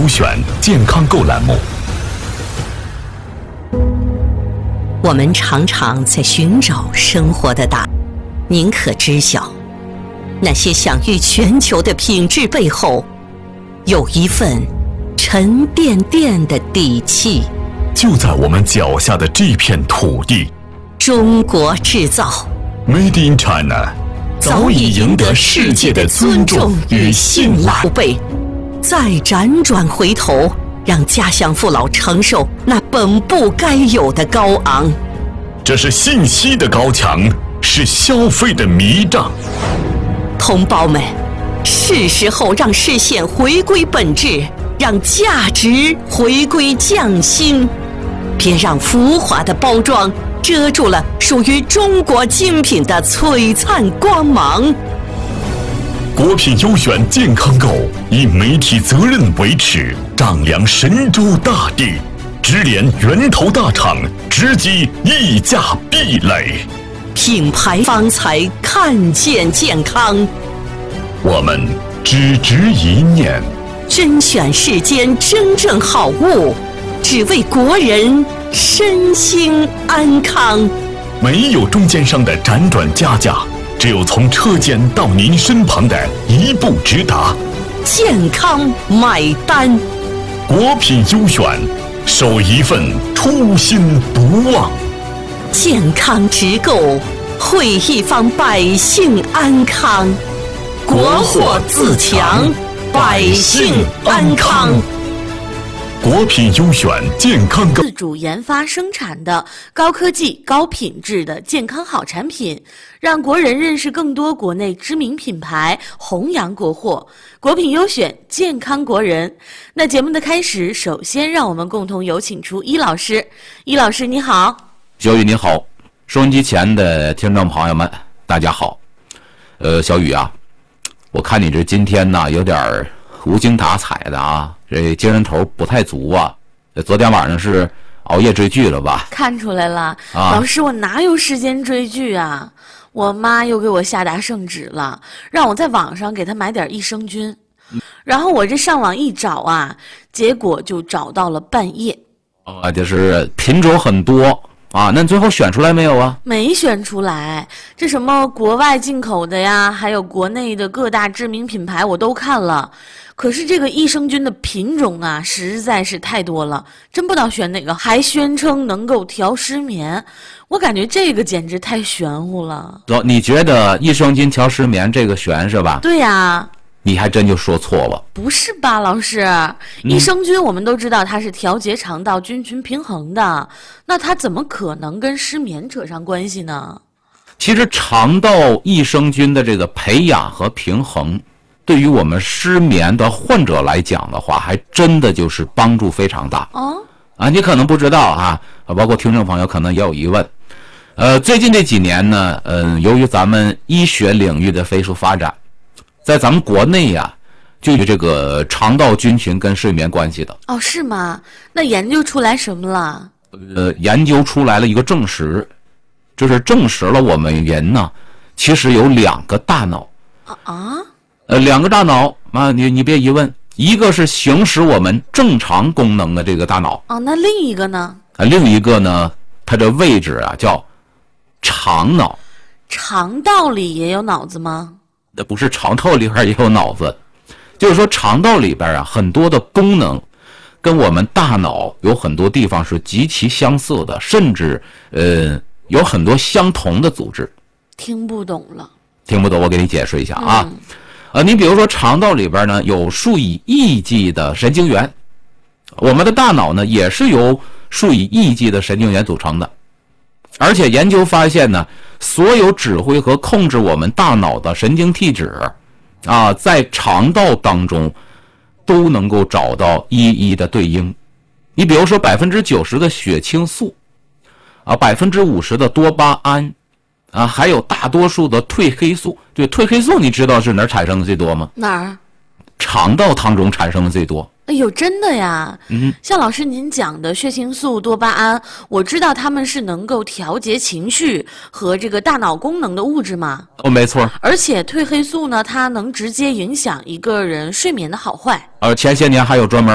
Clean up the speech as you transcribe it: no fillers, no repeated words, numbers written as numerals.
优选健康购栏目。 我们常常在寻找生活的答案，您可知晓，那些享誉全球的品质背后，有一份沉甸甸的底气。 就在我们脚下的这片土地， 中国制造 Made in China 早已赢得世界的尊重与信赖。 再辗转回头，让家乡父老承受那本不该有的高昂。 这是信息的高墙，是消费的迷障。 同胞们，是时候让视线回归本质，让价值回归匠心。别让浮华的包装遮住了属于中国精品的璀璨光芒。 国品优选健康购以媒体责任为耻，丈量神州大地，直连源头大厂，直击溢价壁垒。 品牌方才看见健康， 我们只执一念， 甄选世间真正好物，只为国人身心安康。 没有中间商的辗转加价，只有从车间到您身旁的一步直达。 健康买单， 国品优选，守一份初心不忘。 健康直购，惠一方百姓安康。国货自强，百姓安康。 国品优选健康购， 自主研发生产的高科技、高品质的健康好产品，让国人认识更多国内知名品牌，弘扬国货。国品优选，健康国人。那节目的开始，首先让我们共同有请出伊老师。伊老师你好。 小雨你好，收音机前的听众朋友们大家好。小雨啊，我看你这今天呢有点无精打采的啊，这精神头不太足啊。昨天晚上是熬夜追剧了吧？ 看出来了，老师我哪有时间追剧啊？我妈又给我下达圣旨了，让我在网上给她买点益生菌。然后我这上网一找啊，结果就找到了半夜。 就是品种很多啊，那你最后选出来没有啊？ 没选出来，这什么国外进口的呀，还有国内的各大知名品牌我都看了，可是这个益生菌的品种啊实在是太多了，真不知道选哪个，还宣称能够调失眠，我感觉这个简直太玄乎了。 你觉得益生菌调失眠这个玄是吧？ 对呀。 你还真就说错了。 不是吧老师，益生菌我们都知道它是调节肠道菌群平衡的，那它怎么可能跟失眠扯上关系呢？ 其实肠道益生菌的这个培养和平衡，对于我们失眠的患者来讲的话，还真的就是帮助非常大。你可能不知道啊，包括听众朋友可能也有疑问。最近这几年呢，由于咱们医学领域的飞速发展，在咱们国内呀，就有这个肠道菌群跟睡眠关系的。 是吗？那研究出来什么了？ 研究出来了一个证实，就是证实了我们人呢，其实有两个大脑。两个大脑啊，你别疑问，一个是行使我们正常功能的这个大脑。 那另一个呢？ 另一个呢，它的位置啊叫肠脑。 肠道里也有脑子吗？ 那不是肠道里边也有脑子，就是说肠道里边啊很多的功能跟我们大脑有很多地方是极其相似的，甚至有很多相同的组织。 听不懂了。 听不懂我给你解释一下啊。你比如说肠道里边呢有数以亿计的神经元，我们的大脑呢也是由数以亿计的神经元组成的。而且研究发现呢，所有指挥和控制我们大脑的神经递质啊，在肠道当中都能够找到一一的对应。你比如说90%的血清素啊，50%的多巴胺啊，还有大多数的褪黑素。对，褪黑素你知道是哪儿产生的最多吗？ 哪儿？ 肠道当中产生的最多。 哎呦，真的呀！像老师您讲的血清素、多巴胺，我知道它们是能够调节情绪和这个大脑功能的物质嘛。 没错。 而且褪黑素呢，它能直接影响一个人睡眠的好坏。 前些年还有专门